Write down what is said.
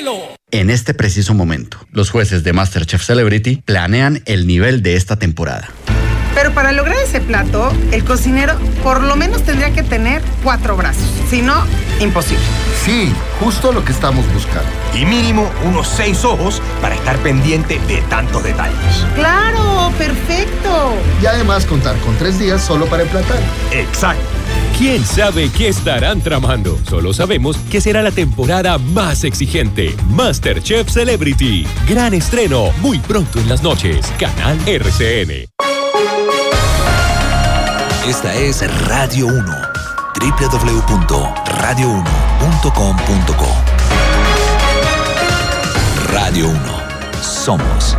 cielo. En este preciso momento, los jueces de MasterChef Celebrity planean el nivel de esta temporada. Pero para lograr ese plato, el cocinero por lo menos tendría que tener 4 brazos. Si no, imposible. Sí, justo lo que estamos buscando. Y mínimo unos 6 ojos para estar pendiente de tantos detalles. ¡Claro! ¡Perfecto! Y además contar con 3 días solo para emplatar. Exacto. ¿Quién sabe qué estarán tramando? Solo sabemos que será la temporada más exigente. MasterChef Celebrity. Gran estreno muy pronto en las noches. Canal RCN. Esta es Radio 1. www.radio1.com.co. Radio 1. Somos